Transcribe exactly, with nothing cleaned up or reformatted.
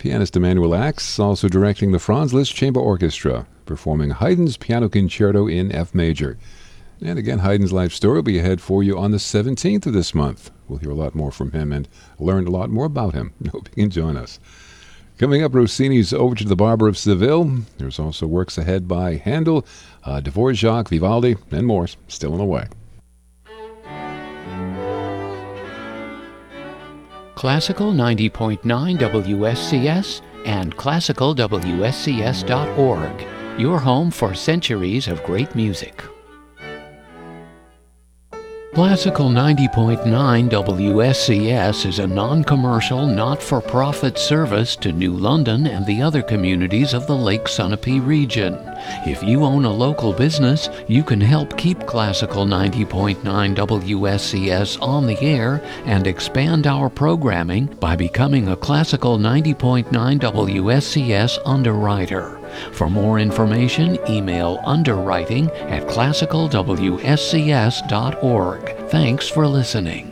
Pianist Emanuel Ax also directing the Franz Liszt Chamber Orchestra, performing Haydn's Piano Concerto in F major. And again, Haydn's life story will be ahead for you on the seventeenth of this month. We'll hear a lot more from him and learn a lot more about him. Hope you can join us. Coming up, Rossini's Overture to the Barber of Seville. There's also works ahead by Handel, uh, Dvorak, Vivaldi, and more still on the way. Classical ninety point nine W S C S and classical W S C S dot org, your home for centuries of great music. Classical ninety point nine W S C S is a non-commercial, not-for-profit service to New London and the other communities of the Lake Sunapee region. If you own a local business, you can help keep Classical ninety point nine W S C S on the air and expand our programming by becoming a Classical ninety point nine W S C S underwriter. For more information, email underwriting at classical W S C S dot org. Thanks for listening.